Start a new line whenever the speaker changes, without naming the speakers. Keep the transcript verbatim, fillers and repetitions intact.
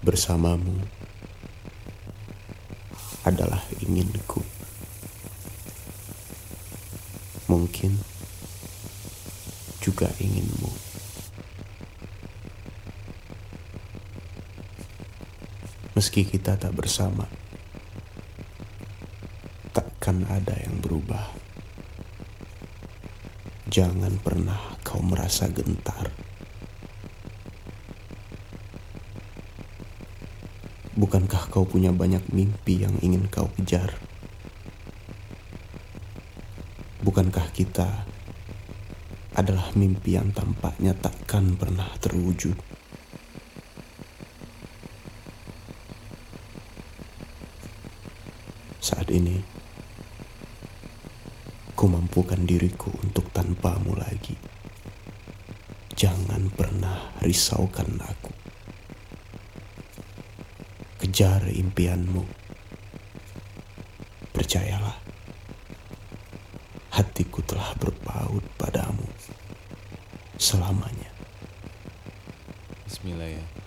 Bersamamu adalah inginku. Mungkin juga inginmu. Meski kita tak bersama, takkan ada yang berubah. Jangan pernah kau merasa gentar. Bukankah kau punya banyak mimpi yang ingin kau kejar? Bukankah kita adalah mimpi yang tampaknya takkan pernah terwujud? Saat ini, ku mampukan diriku untuk tanpamu lagi. Jangan pernah risaukan aku. Kejar impianmu. Percayalah, hatiku telah berpaut padamu selamanya.
Bismillah ya.